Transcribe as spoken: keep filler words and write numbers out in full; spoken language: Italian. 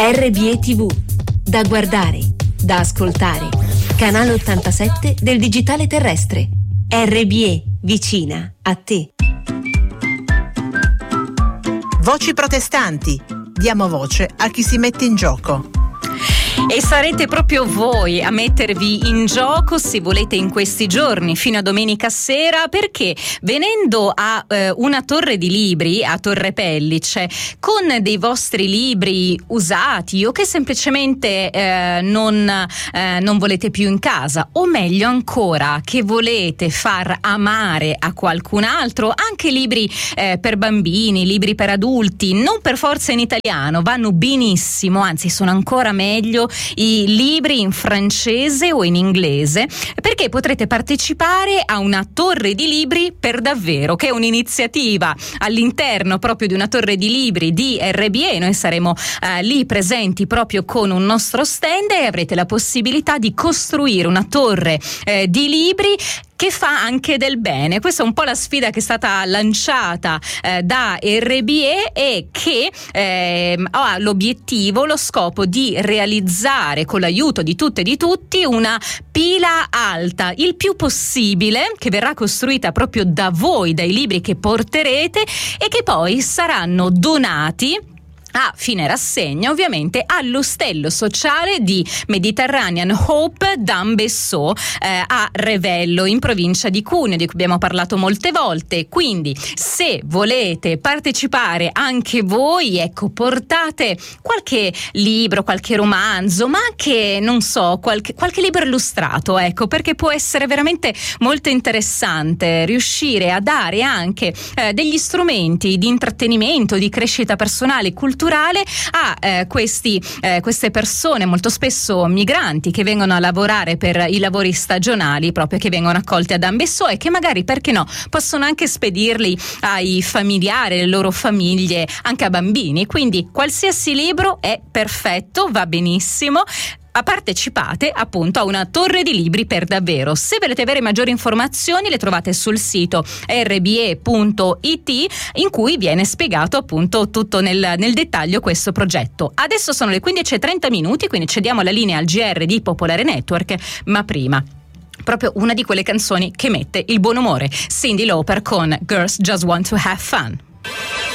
R B E T V, da guardare, da ascoltare. Canale ottantasette del digitale terrestre. R B E, vicina a te. Voci protestanti. Diamo voce a chi si mette in gioco. E sarete proprio voi a mettervi in gioco, se volete, in questi giorni fino a domenica sera, perché venendo a eh, una torre di libri a Torre Pellice con dei vostri libri usati o che semplicemente eh, non, eh, non volete più in casa, o meglio ancora che volete far amare a qualcun altro, anche libri eh, per bambini, libri per adulti, non per forza in italiano, vanno benissimo, anzi sono ancora meglio i libri in francese o in inglese, perché potrete partecipare a una torre di libri per davvero, che è un'iniziativa all'interno proprio di una torre di libri di R B E. Noi saremo eh, lì presenti proprio con un nostro stand e avrete la possibilità di costruire una torre eh, di libri che fa anche del bene. Questa è un po' la sfida che è stata lanciata eh, da R B E e che eh, ha l'obiettivo, lo scopo di realizzare con l'aiuto di tutte e di tutti una pila alta il più possibile, che verrà costruita proprio da voi, dai libri che porterete e che poi saranno donati a fine rassegna ovviamente all'ostello sociale di Mediterranean Hope d'Ambessò eh, a Revello in provincia di Cuneo, di cui abbiamo parlato molte volte. Quindi se volete partecipare anche voi, ecco, portate qualche libro, qualche romanzo, ma anche, non so, qualche, qualche libro illustrato, ecco, perché può essere veramente molto interessante riuscire a dare anche eh, degli strumenti di intrattenimento, di crescita personale, culturale a eh, questi, eh, queste persone molto spesso migranti che vengono a lavorare per i lavori stagionali, proprio che vengono accolti ad Ambessò e che magari, perché no, possono anche spedirli ai familiari, alle loro famiglie, anche a bambini. Quindi qualsiasi libro è perfetto, va benissimo. Partecipate appunto a una torre di libri per davvero. Se volete avere maggiori informazioni le trovate sul sito r b e punto i t, in cui viene spiegato appunto tutto nel, nel dettaglio questo progetto. Adesso sono le quindici e trenta minuti, quindi cediamo la linea al G R di Popolare Network, ma prima proprio una di quelle canzoni che mette il buon umore, Cyndi Lauper con Girls Just Want to Have Fun.